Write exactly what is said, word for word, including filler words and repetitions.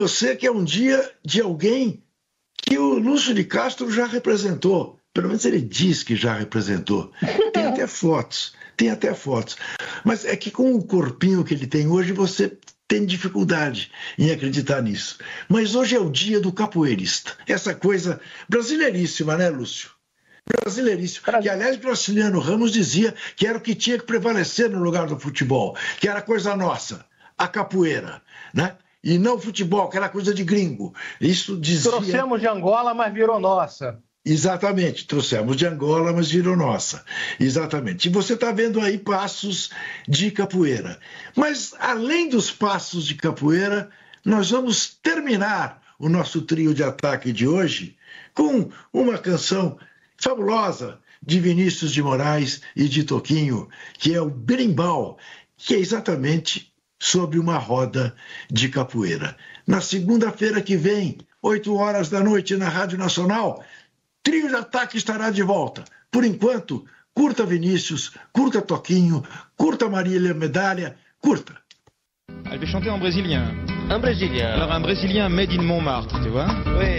você que é um dia de alguém que o Lúcio de Castro já representou. Pelo menos ele diz que já representou. Tem até fotos, tem até fotos. Mas é que com o corpinho que ele tem hoje, você tem dificuldade em acreditar nisso. Mas hoje é o dia do capoeirista. Essa coisa brasileiríssima, né, Lúcio? Brasileiríssimo. Que, aliás, Graciliano Ramos dizia que era o que tinha que prevalecer no lugar do futebol, que era coisa nossa, a capoeira, né? E não o futebol, que era coisa de gringo. Isso dizia... Trouxemos de Angola, mas virou nossa. Exatamente, trouxemos de Angola, mas virou nossa. Exatamente. E você está vendo aí passos de capoeira. Mas, além dos passos de capoeira, nós vamos terminar o nosso trio de ataque de hoje com uma canção fabulosa de Vinícius de Moraes e de Toquinho, que é o Berimbau, que é exatamente sobre uma roda de capoeira. Na segunda-feira que vem, oito horas da noite, na Rádio Nacional, Trio de Ataque estará de volta. Por enquanto, curta Vinícius, curta Toquinho, curta Marília Medalha, curta. Elle va chanter en brésilien. Un brésilien. Alors un brésilien made in Montmartre, tu vois? Oui.